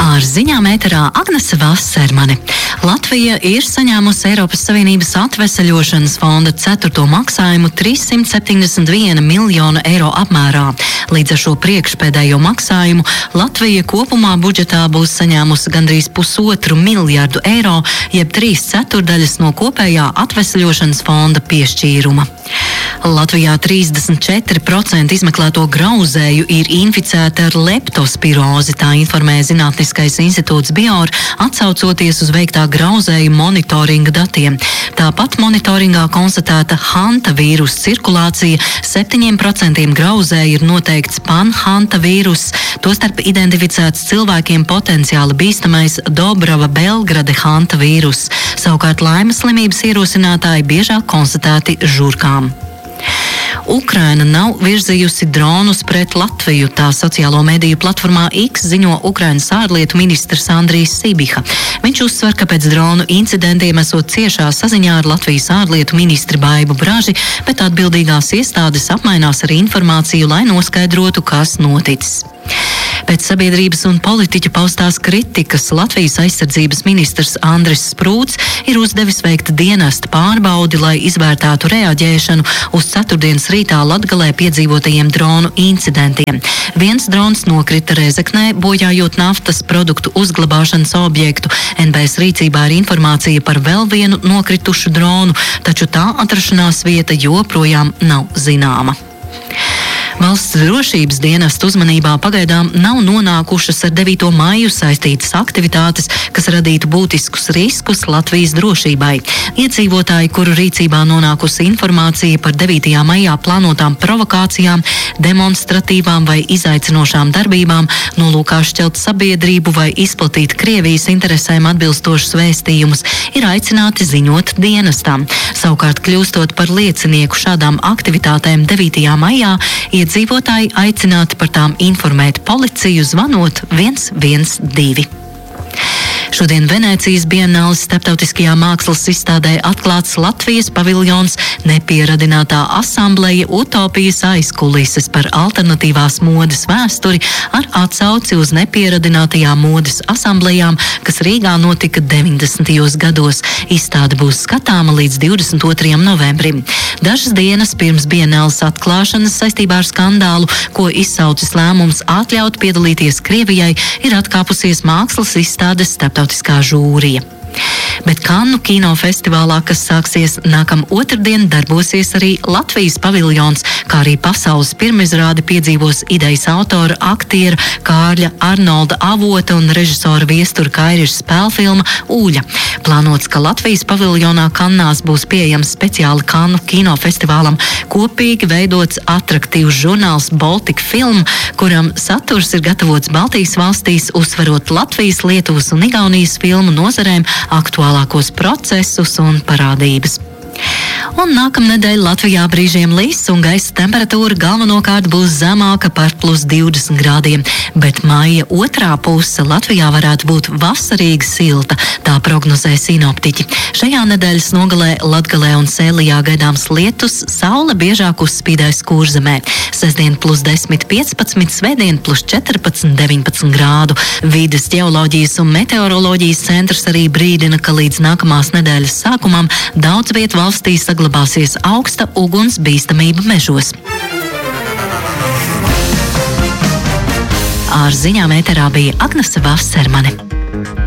Ar ziņām ēterā Agnese Vassermane. Latvija ir saņēmusi Eiropas Savienības atveseļošanas fonda 4. maksājumu 371 miljonu eiro apmērā. Līdz ar šo priekšpēdējo maksājumu Latvija kopumā budžetā būs saņēmusi gandrīz 1,5 miljardu eiro, jeb 3/4 no kopējā atveseļošanas fonda piešķīruma. Latvijā 34% izmeklēto grauzēju ir inficēti ar leptospirozi, tā informē Zinātniskais institūts BIOR, atsaucoties uz veiktā grauzēju monitoringa datiem. Tāpat monitoringā konstatēta hanta vīrusa cirkulācija, 7% grauzēju ir noteikts panhanta vīrus, tostarp identificēts cilvēkiem potenciāli bīstamais Dobrava Belgrade hanta vīrus. Savukārt laimes slimības ierosinātāji biežāk konstatēti žurkām. Ukraina nav virzījusi dronus pret Latviju, tā sociālo mediju platformā X ziņo Ukrainas ārlietu ministrs Andrijs Sibiha. Viņš uzsver, ka pēc dronu incidentiem esot ciešā saziņā ar Latvijas ārlietu ministri Baibu Braži, bet atbildīgās iestādes apmainās ar informāciju, lai noskaidrotu, kas noticis. Pēc sabiedrības un politiķu paustās kritikas Latvijas aizsardzības ministrs Andris Sprūds ir uzdevis veikt dienesta pārbaudi, lai izvērtētu reaģēšanu uz ceturtdienas rītā Latgalē piedzīvotajiem dronu incidentiem. Viens drons nokrita Rezeknē, bojājot naftas produktu uzglabāšanas objektu. NBS rīcībā ir informācija par vēl vienu nokritušu dronu, taču tā atrašanās vieta joprojām nav zināma. Valsts drošības dienesta uzmanībā pagaidām nav nonākušas ar 9. maiju saistītas aktivitātes, kas radītu būtiskus riskus Latvijas drošībai. Iedzīvotāji, kuru rīcībā nonākusi informācija par 9. maijā plānotām provokācijām, demonstratīvām vai izaicinošām darbībām, nolūkā šķelt sabiedrību vai izplatīt Krievijas interesēm atbilstošus vēstījumus, ir aicināti ziņot dienestam. Savukārt, kļūstot par liecinieku šādām aktivitātēm 9. maijā, iedzīvotāji aicināti par tām informēt policiju, zvanot 112. Šodien Venēcijas Bienāles starptautiskajā mākslas izstādē atklāts Latvijas paviljons Nepieradinātā asambleja utopijas aizkulises par alternatīvās modes vēsturi ar atsauci uz nepieradinātajām modes asamblejām, kas Rīgā notika 90. gados. Izstāde būs skatāma līdz 22. novembrim. Dažas dienas pirms Bienāles atklāšanas saistībā ar skandālu, ko izsaucis lēmums atļaut piedalīties Krievijai, ir atkāpusies mākslas izstādes starptautiskā žūrija. Bet Kannu kinofestivālā, kas sāksies nākam otrdien, darbosies arī Latvijas paviljons, kā arī pasaules pirmizrādi piedzīvos idejas autora, aktiera Kārļa Arnolda Avota un režisora Viestura Kairiša spēlfilma Uļa. Plānots, ka Latvijas paviljonā Kannās būs pieejams speciāli Kannu kinofestivālam kopīgi veidots atraktīvs žurnāls Baltic Film, kuram saturs ir gatavots Baltijas valstīs, uzsverot Latvijas, Lietuvas un Igaunijas filmu nozarēm aktuālākos procesus un parādības. Un nākamnedēļ Latvijā brīžiem lis un gaisa temperatūra galvenokārt būs zemāka par +20 grādiem, bet maija otrā puse Latvijā varētu būt vasarīgi silta, tā prognozē sinoptiķi. Šajā nedēļas nogalē Latgalē un Sēlijā gaidāms lietus, saule biežāk uzspīdēs Kurzemē. Sestdien +10-15, svētdien +14-19 grādu. Vides ģeoloģijas un meteoroloģijas centrs arī brīdina, ka līdz nākamās nedēļas sākumam daudz vietu valstī saglabāsies augsta uguns bīstamība mežos. Ar ziņām ēterā bija Agnese Vassermane.